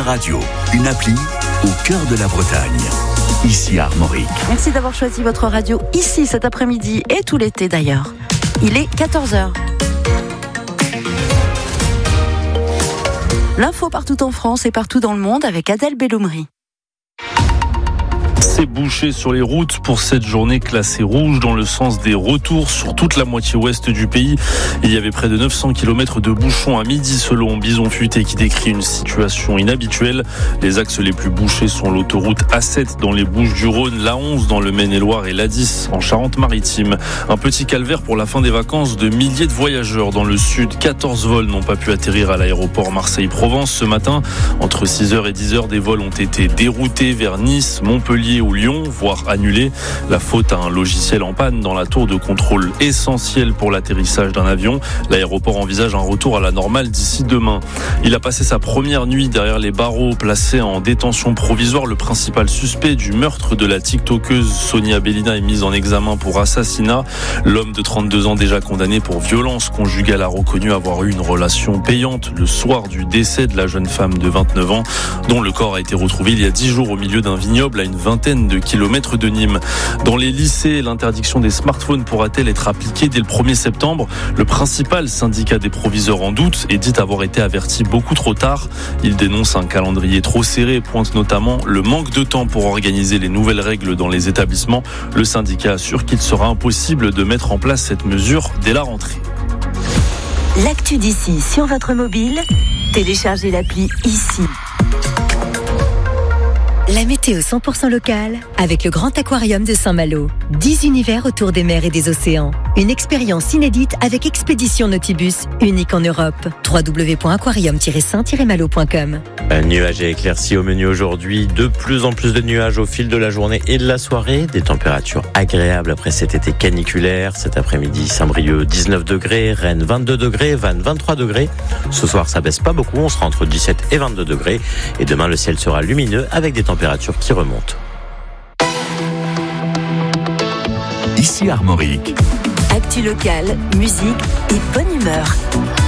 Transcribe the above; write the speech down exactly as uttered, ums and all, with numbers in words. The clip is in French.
Radio, une appli au cœur de la Bretagne. Ici à Armorique. Merci d'avoir choisi votre radio ici cet après-midi et tout l'été d'ailleurs. Il est quatorze heures. L'info partout en France et partout dans le monde avec Adèle Belloumri. C'est bouché sur les routes pour cette journée classée rouge dans le sens des retours sur toute la moitié ouest du pays. Il y avait près de neuf cents kilomètres de bouchons à midi selon Bison Futé qui décrit une situation inhabituelle. Les axes les plus bouchés sont l'autoroute A sept dans les Bouches-du-Rhône, l'A onze dans le Maine-et-Loire et l'A dix en Charente-Maritime. Un petit calvaire pour la fin des vacances de milliers de voyageurs dans le sud. quatorze vols n'ont pas pu atterrir à l'aéroport Marseille-Provence ce matin. Entre six heures et dix heures, des vols ont été déroutés vers Nice, Montpellier ou Lyon, voire annulés. La faute à un logiciel en panne dans la tour de contrôle essentielle pour l'atterrissage d'un avion. L'aéroport envisage un retour à la normale d'ici demain. Il a passé sa première nuit derrière les barreaux, placé en détention provisoire. Le principal suspect du meurtre de la tiktokeuse Sonia Bellina est mis en examen pour assassinat. L'homme de trente-deux ans déjà condamné pour violence conjugale a reconnu avoir eu une relation payante le soir du décès de la jeune femme de vingt-neuf ans, dont le corps a été retrouvé il y a dix jours au milieu d'un vignoble à une vingtaine de kilomètres de Nîmes. Dans les lycées, l'interdiction des smartphones pourra-t-elle être appliquée dès le premier septembre ? Le principal syndicat des proviseurs en doute et dit avoir été averti beaucoup trop tard. Il dénonce un calendrier trop serré et pointe notamment le manque de temps pour organiser les nouvelles règles dans les établissements. Le syndicat assure qu'il sera impossible de mettre en place cette mesure dès la rentrée. L'actu d'ici sur votre mobile, téléchargez l'appli ici. La météo cent pour cent locale avec le Grand Aquarium de Saint-Malo. dix univers autour des mers et des océans. Une expérience inédite avec expédition Nautibus, unique en Europe. w w w point aquarium tiret saint tiret malo point com. Un nuage et éclairci au menu aujourd'hui. De plus en plus de nuages au fil de la journée et de la soirée. Des températures agréables après cet été caniculaire. Cet après-midi, Saint-Brieuc, dix-neuf degrés. Rennes, vingt-deux degrés. Vannes, vingt-trois degrés. Ce soir, ça baisse pas beaucoup. On sera entre dix-sept et vingt-deux degrés. Et demain, le ciel sera lumineux avec des températures qui remontent. Ici Armorique. Actu locale, musique et bonne humeur.